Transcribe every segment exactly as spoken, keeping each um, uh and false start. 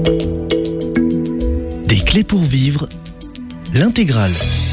Des clés pour vivre, l'intégrale.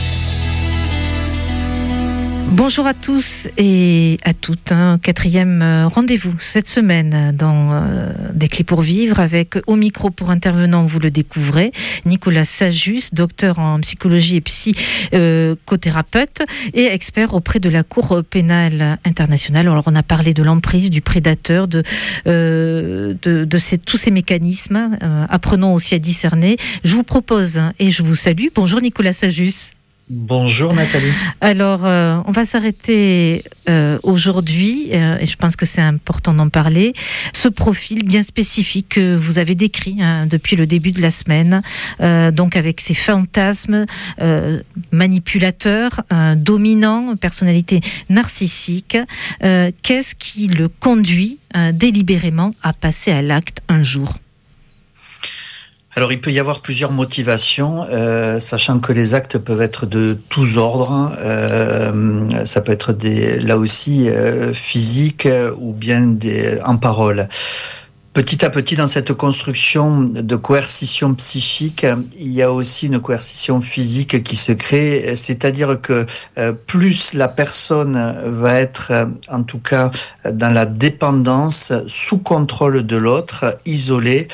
Bonjour à tous et à toutes. Un quatrième rendez-vous cette semaine dans euh, Des clés pour vivre avec au micro pour intervenant, vous le découvrez, Nicolas Sajus, docteur en psychologie et psychothérapeute et expert auprès de la Cour pénale internationale. Alors on a parlé de l'emprise, du prédateur, de, euh, de, de ces, tous ces mécanismes. Euh, apprenons aussi à discerner. Je vous propose et je vous salue. Bonjour Nicolas Sajus. Bonjour Nathalie. Alors, euh, on va s'arrêter euh, aujourd'hui, euh, et je pense que c'est important d'en parler, ce profil bien spécifique que vous avez décrit hein, depuis le début de la semaine, euh, donc avec ces fantasmes euh, manipulateurs, euh, dominants, personnalité narcissique. Euh, qu'est-ce qui le conduit euh, délibérément à passer à l'acte un jour ? Alors, il peut y avoir plusieurs motivations, euh, sachant que les actes peuvent être de tous ordres. Euh, ça peut être des, là aussi euh, physiques ou bien des, en parole. Petit à petit, dans cette construction de coercition psychique, il y a aussi une coercition physique qui se crée, c'est-à-dire que euh, plus la personne va être, en tout cas, dans la dépendance, sous contrôle de l'autre, isolée,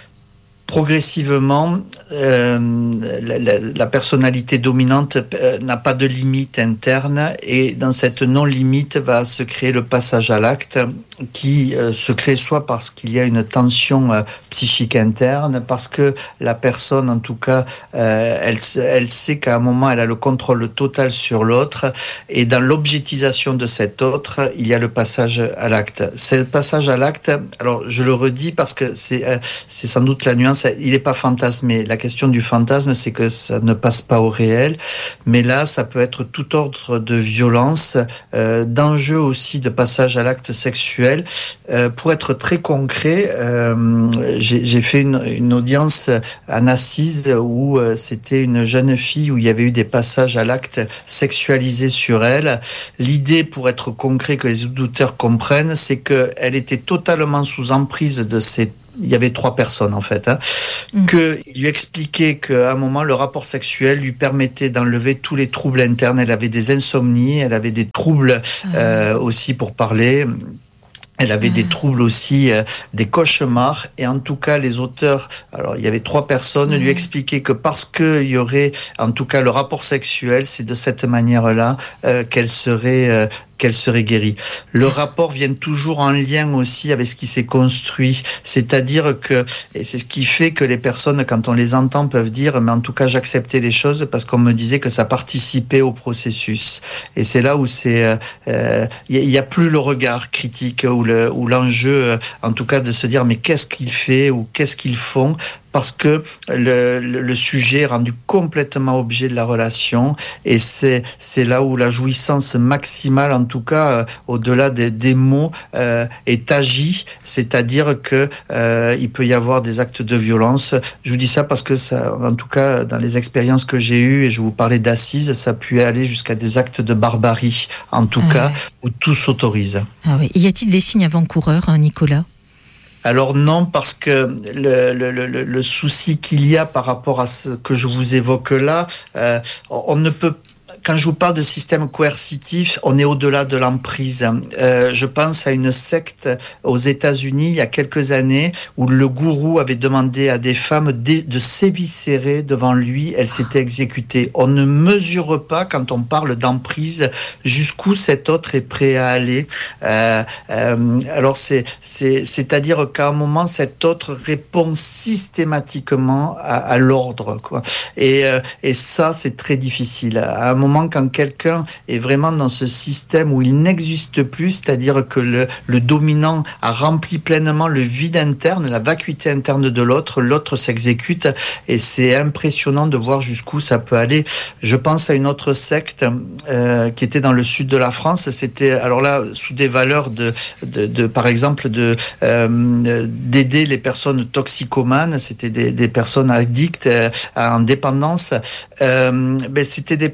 progressivement, euh, la, la, la personnalité dominante euh, n'a pas de limite interne et dans cette non-limite va se créer le passage à l'acte qui euh, se crée soit parce qu'il y a une tension euh, psychique interne, parce que la personne, en tout cas, euh, elle, elle sait qu'à un moment, elle a le contrôle total sur l'autre et dans l'objectisation de cet autre, il y a le passage à l'acte. Ce passage à l'acte, alors je le redis parce que c'est, euh, c'est sans doute la nuance, il n'est pas fantasmé. La question du fantasme, c'est que ça ne passe pas au réel. Mais là, ça peut être tout ordre de violence, euh, d'enjeu aussi de passage à l'acte sexuel. Euh, pour être très concret, euh, j'ai, j'ai fait une, une audience à Assise où euh, c'était une jeune fille où il y avait eu des passages à l'acte sexualisés sur elle. L'idée, pour être concret, que les auditeurs comprennent, c'est qu'elle était totalement sous emprise de ces il y avait trois personnes en fait, hein, mmh. qu'il lui expliquait qu'à un moment, le rapport sexuel lui permettait d'enlever tous les troubles internes. Elle avait des insomnies, elle avait des troubles euh, aussi pour parler. Elle avait des troubles aussi, euh, des cauchemars. Et en tout cas, les auteurs, alors il y avait trois personnes, mmh. lui expliquaient que parce qu'il y aurait, en tout cas, le rapport sexuel, c'est de cette manière-là euh, qu'elle serait... Euh, qu'elle serait guérie. Le rapport vient toujours en lien aussi avec ce qui s'est construit. C'est-à-dire que, et c'est ce qui fait que les personnes, quand on les entend, peuvent dire, mais en tout cas, j'acceptais les choses parce qu'on me disait que ça participait au processus. Et c'est là où c'est, il euh, y a plus le regard critique ou le, ou l'enjeu, en tout cas, de se dire, mais qu'est-ce qu'il fait ou qu'est-ce qu'ils font? Parce que le, le, le sujet est rendu complètement objet de la relation et c'est, c'est là où la jouissance maximale, en tout cas euh, au-delà des, des mots, euh, est agie, c'est-à-dire que euh, il peut y avoir des actes de violence. Je vous dis ça parce que ça, en tout cas dans les expériences que j'ai eues, et je vous parlais d'Assises, ça a pu aller jusqu'à des actes de barbarie, en tout ah cas, ouais. où tout s'autorise. Ah oui. Y a-t-il des signes avant-coureurs, hein, Nicolas ? Alors non, parce que le, le, le, le souci qu'il y a par rapport à ce que je vous évoque là, euh, on ne peut quand je vous parle de système coercitif, on est au-delà de l'emprise. Euh, je pense à une secte aux États-Unis il y a quelques années où le gourou avait demandé à des femmes de, de s'éviscérer devant lui. Elles s'étaient exécutées. On ne mesure pas, quand on parle d'emprise, jusqu'où cet autre est prêt à aller. Euh, euh, alors, c'est, c'est, c'est-à-dire qu'à un moment, cet autre répond systématiquement à, à l'ordre, quoi. Et, euh, et ça, c'est très difficile. À un moment, quand quelqu'un est vraiment dans ce système où il n'existe plus, c'est-à-dire que le, le dominant a rempli pleinement le vide interne, la vacuité interne de l'autre, l'autre s'exécute et c'est impressionnant de voir jusqu'où ça peut aller. Je pense à une autre secte euh, qui était dans le sud de la France, c'était alors là sous des valeurs de, de, de par exemple de euh, d'aider les personnes toxicomanes, c'était des, des personnes addictes euh, en dépendance, euh, ben c'était des personnes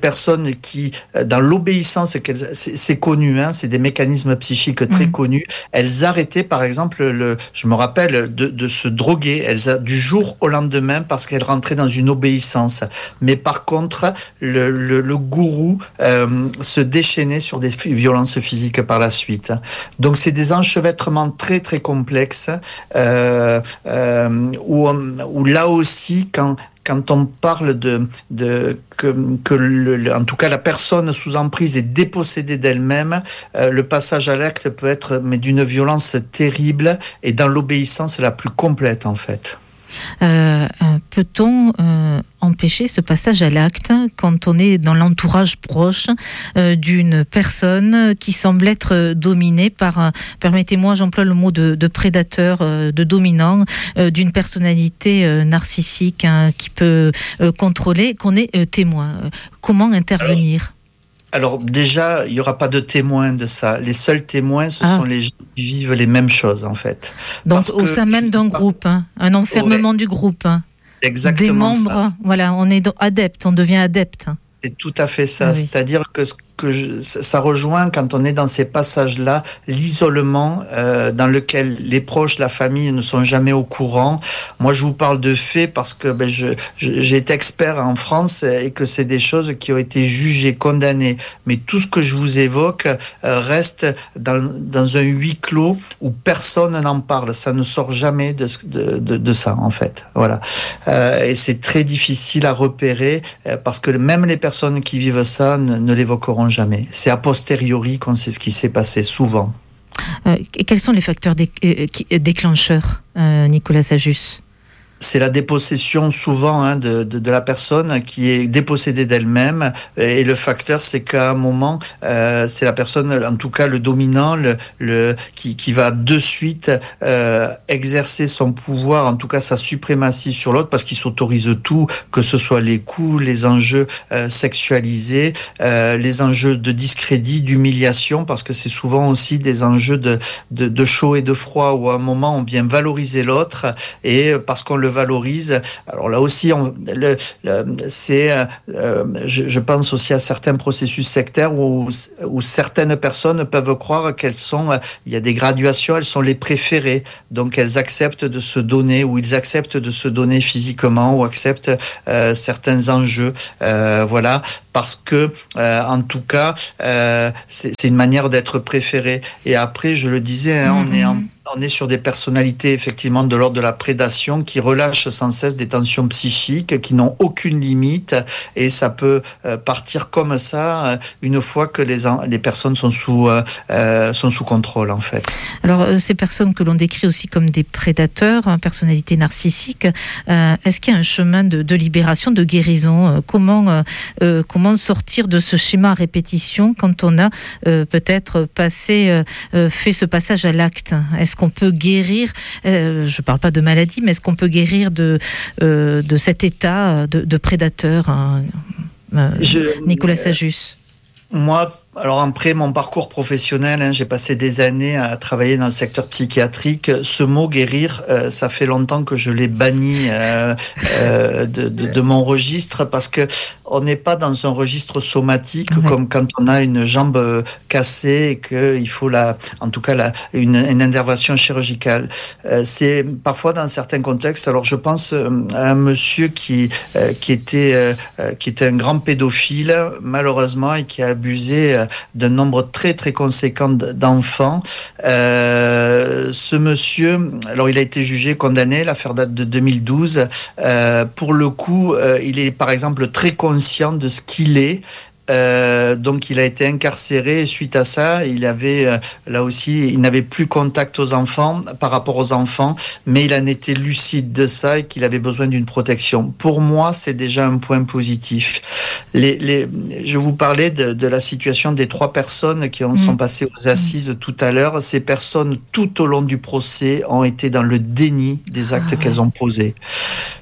personnes qui, dans l'obéissance, c'est, c'est connu, hein, c'est des mécanismes psychiques très mmh. connus, elles arrêtaient, par exemple, le, je me rappelle, de, de se droguer, elles, du jour au lendemain, parce qu'elles rentraient dans une obéissance. Mais par contre, le, le, le gourou euh, se déchaînait sur des violences physiques par la suite. Donc, c'est des enchevêtrements très, très complexes, euh, euh, où, où là aussi, quand Quand on parle de, de que, que le, en tout cas la personne sous emprise est dépossédée d'elle-même, euh, le passage à l'acte peut être mais d'une violence terrible et dans l'obéissance la plus complète en fait. Euh, peut-on euh, empêcher ce passage à l'acte quand on est dans l'entourage proche euh, d'une personne qui semble être dominée par, euh, permettez-moi, j'emploie le mot de, de prédateur, euh, de dominant, euh, d'une personnalité euh, narcissique hein, qui peut euh, contrôler, qu'on est euh, témoin. Comment intervenir ? Alors déjà, il n'y aura pas de témoins de ça. Les seuls témoins, ce ah. sont les gens qui vivent les mêmes choses, en fait. Donc Parce au sein même d'un pas... groupe, hein, un enfermement ouais. du groupe. Hein. Exactement. Des membres, ça. Voilà, on est adepte, on devient adepte. C'est tout à fait ça. Ah oui. C'est-à-dire que ce que je, ça rejoint quand on est dans ces passages-là, l'isolement euh, dans lequel les proches, la famille ne sont jamais au courant. Moi, je vous parle de faits parce que ben, je, je, j'ai été expert en France et que c'est des choses qui ont été jugées, condamnées. Mais tout ce que je vous évoque euh, reste dans, dans un huis clos où personne n'en parle. Ça ne sort jamais de, de, de, de ça, en fait. Voilà. Euh, et c'est très difficile à repérer euh, parce que même les personnes qui vivent ça ne, ne l'évoqueront jamais. C'est a posteriori qu'on sait ce qui s'est passé, souvent. Euh, quels sont les facteurs dé- euh, déclencheurs, euh, Nicolas Sajus ? C'est la dépossession souvent hein, de, de, de la personne qui est dépossédée d'elle-même et le facteur c'est qu'à un moment euh, c'est la personne, en tout cas le dominant le, le, qui, qui va de suite euh, exercer son pouvoir, en tout cas sa suprématie sur l'autre parce qu'il s'autorise tout, que ce soit les coups, les enjeux euh, sexualisés, euh, les enjeux de discrédit, d'humiliation, parce que c'est souvent aussi des enjeux de, de, de chaud et de froid où à un moment on vient valoriser l'autre et parce qu'on le valorise. Alors là aussi, on, le, le, c'est, euh, je, je pense aussi à certains processus sectaires où, où certaines personnes peuvent croire qu'elles sont, il y a des graduations, elles sont les préférées, donc elles acceptent de se donner ou ils acceptent de se donner physiquement ou acceptent euh, certains enjeux, euh, voilà, parce que euh, en tout cas, euh, c'est, c'est une manière d'être préféré. Et après, je le disais, hein, mm-hmm. on est en On est sur des personnalités effectivement de l'ordre de la prédation qui relâchent sans cesse des tensions psychiques qui n'ont aucune limite et ça peut euh, partir comme ça euh, une fois que les, les personnes sont sous, euh, sont sous contrôle en fait. Alors euh, ces personnes que l'on décrit aussi comme des prédateurs, hein, personnalités narcissiques, euh, est-ce qu'il y a un chemin de, de libération, de guérison euh, comment, euh, euh, comment sortir de ce schéma à répétition quand on a euh, peut-être passé, euh, fait ce passage à l'acte ? Est-ce qu'on peut guérir, euh, je ne parle pas de maladie, mais est-ce qu'on peut guérir de, euh, de cet état de, de prédateur, hein, euh, je, Nicolas Sajus ? Moi, alors après mon parcours professionnel, hein, j'ai passé des années à travailler dans le secteur psychiatrique. Ce mot guérir, euh, ça fait longtemps que je l'ai banni euh, euh, de, de, de mon registre parce que on n'est pas dans un registre somatique ouais. comme quand on a une jambe cassée et qu'il faut la, en tout cas la, une, une intervention chirurgicale. Euh, c'est parfois dans certains contextes. Alors je pense à un monsieur qui euh, qui était euh, qui était un grand pédophile malheureusement et qui a abusé euh, d'un nombre très très conséquent d'enfants. Euh, ce monsieur, alors il a été jugé, condamné, l'affaire date de deux mille douze. Euh, pour le coup, euh, il est par exemple très conscient de ce qu'il est. Euh, donc il a été incarcéré et suite à ça il avait euh, là aussi il n'avait plus contact aux enfants par rapport aux enfants mais il en était lucide de ça et qu'il avait besoin d'une protection. Pour moi c'est déjà un point positif. Les, les, je vous parlais de, de la situation des trois personnes qui ont, mmh. sont passées aux assises mmh. tout à l'heure. Ces personnes tout au long du procès ont été dans le déni des actes ah, qu'elles ont posés.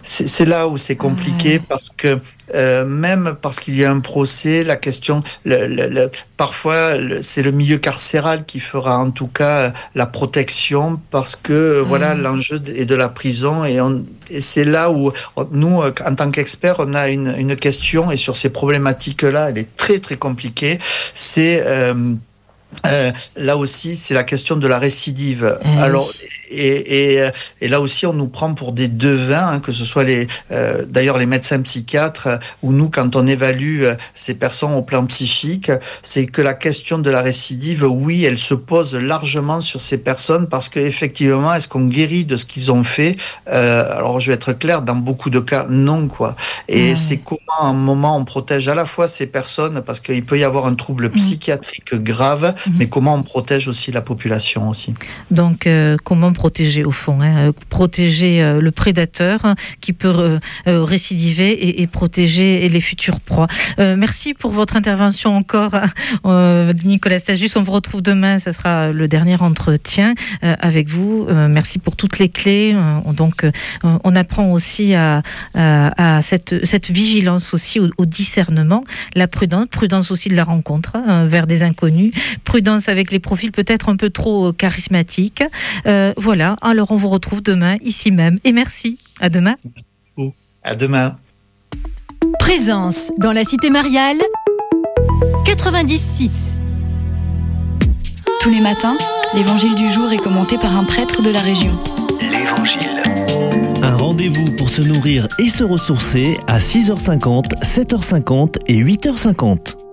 C'est, c'est là où c'est compliqué, parce que euh, même parce qu'il y a un procès, la question, le, le, le, parfois le, c'est le milieu carcéral qui fera en tout cas la protection, parce que mmh. voilà, l'enjeu est de la prison, et, on, et c'est là où on, nous, en tant qu'experts, on a une, une question, et sur ces problématiques-là, elle est très très compliquée. C'est euh, Euh, là aussi, c'est la question de la récidive. Mmh. Alors, et, et, et là aussi, on nous prend pour des devins, hein, que ce soit les, euh, d'ailleurs les médecins psychiatres, ou nous, quand on évalue ces personnes au plan psychique, c'est que la question de la récidive, oui, elle se pose largement sur ces personnes, parce que effectivement, est-ce qu'on guérit de ce qu'ils ont fait? euh, Alors, je vais être clair, dans beaucoup de cas, non, quoi. Et mmh. c'est comment, à un moment, on protège à la fois ces personnes, parce qu'il peut y avoir un trouble psychiatrique grave, mmh. mais comment on protège aussi la population aussi. Donc, euh, comment protéger au fond, hein, protéger euh, le prédateur hein, qui peut euh, euh, récidiver, et, et protéger les futures proies. Euh, merci pour votre intervention encore, euh, Nicolas Stagius. On vous retrouve demain, ça sera le dernier entretien euh, avec vous. Euh, merci pour toutes les clés. Euh, donc, euh, on apprend aussi à, à, à cette, cette vigilance aussi au, au discernement, la prudence, prudence aussi de la rencontre hein, vers des inconnus, prudence avec les profils peut-être un peu trop charismatiques. Euh, voilà, alors on vous retrouve demain ici même, et merci. À demain. À demain. Présence dans la cité mariale quatre-vingt-dix six. Tous les matins, l'évangile du jour est commenté par un prêtre de la région. L'évangile. Un rendez-vous pour se nourrir et se ressourcer à six heures cinquante, sept heures cinquante et huit heures cinquante.